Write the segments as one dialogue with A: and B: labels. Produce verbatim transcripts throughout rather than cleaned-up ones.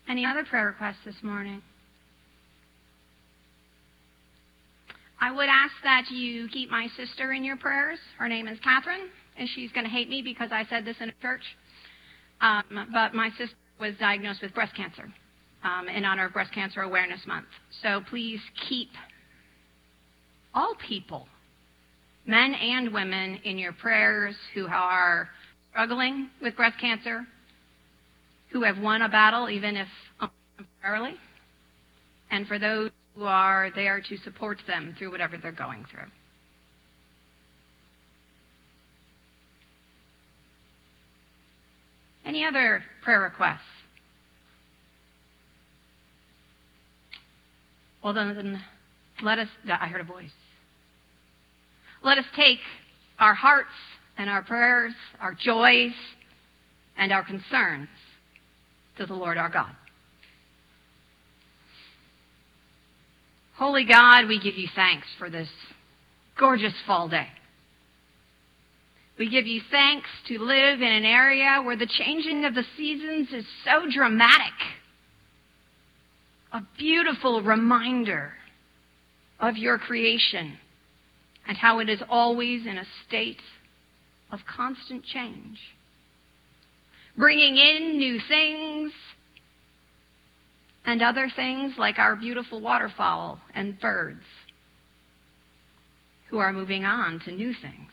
A: Any other prayer requests this morning? I would ask that you keep my sister in your prayers. Her name is Catherine, and she's going to hate me because I said this in a church. Um, but my sister was diagnosed with breast cancer um, in honor of Breast Cancer Awareness Month. So please keep all people, men and women, in your prayers who are struggling with breast cancer, who have won a battle, even if temporarily, and for those who are there to support them through whatever they're going through. Any other prayer requests? Well, then let us, I heard a voice. Let us take our hearts and our prayers, our joys, and our concerns to the Lord our God. Holy God, we give you thanks for this gorgeous fall day. We give you thanks to live in an area where the changing of the seasons is so dramatic. A beautiful reminder of your creation and how it is always in a state of constant change. Bringing in new things and other things like our beautiful waterfowl and birds who are moving on to new things.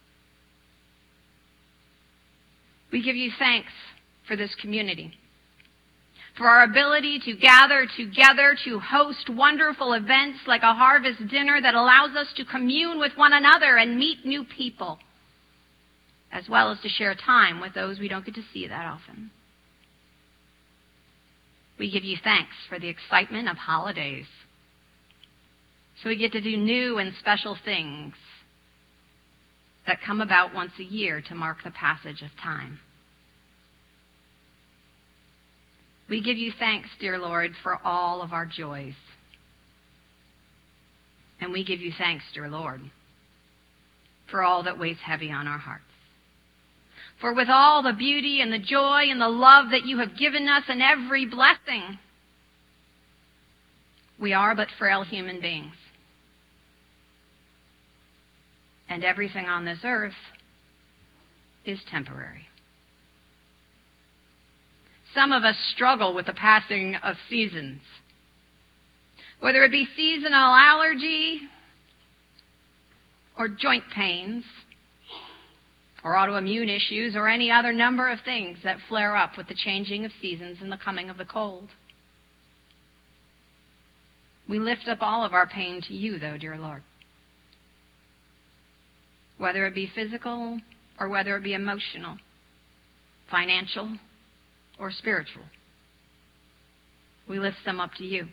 A: We give you thanks for this community, for our ability to gather together to host wonderful events like a harvest dinner that allows us to commune with one another and meet new people, as well as to share time with those we don't get to see that often. We give you thanks for the excitement of holidays, so we get to do new and special things that come about once a year to mark the passage of time. We give you thanks, dear Lord, for all of our joys. And we give you thanks, dear Lord, for all that weighs heavy on our hearts. For with all the beauty and the joy and the love that you have given us and every blessing, we are but frail human beings. And everything on this earth is temporary. Some of us struggle with the passing of seasons, whether it be seasonal allergy or joint pains or autoimmune issues or any other number of things that flare up with the changing of seasons and the coming of the cold. We lift up all of our pain to you, though, dear Lord. Whether it be physical or whether it be emotional, financial or spiritual, we lift them up to you.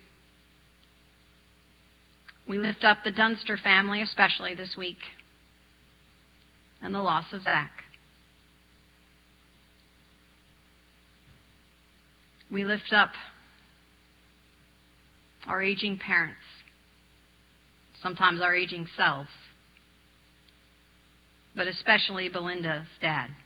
A: We lift up the Dunster family, especially this week, and the loss of Zach. We lift up our aging parents, sometimes our aging selves, but especially Belinda's dad.